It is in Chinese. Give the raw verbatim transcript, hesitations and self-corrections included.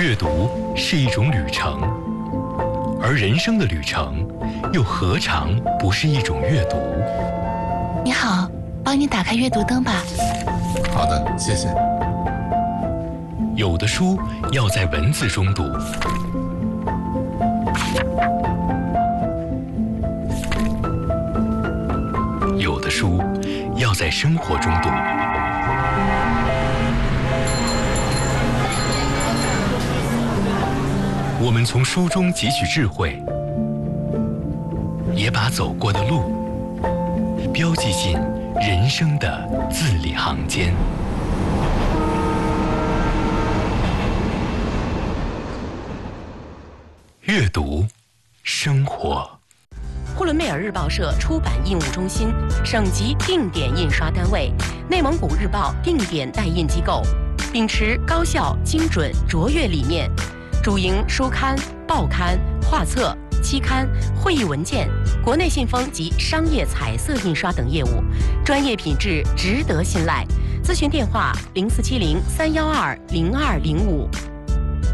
阅读是一种旅程，而人生的旅程又何尝不是一种阅读？ 你好，帮你打开阅读灯吧。 好的，谢谢。 有的书要在文字中读，有的书要在生活中读。我们从书中汲取智慧，也把走过的路标记进人生的字里行间。阅读，生活。 呼伦贝尔日报社出版印务中心，省级定点印刷单位，内蒙古日报定点代印机构，秉持高效、精准、卓越理念，主营书刊、报刊、画册、期刊、会议文件、国内信封及商业彩色印刷等业务，专业品质值得信赖。咨询电话：零四七零三幺二零二零五。